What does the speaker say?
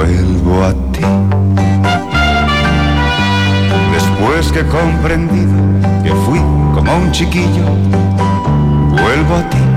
Vuelvo a ti. Después que he comprendido que fui como un chiquillo, vuelvo a ti.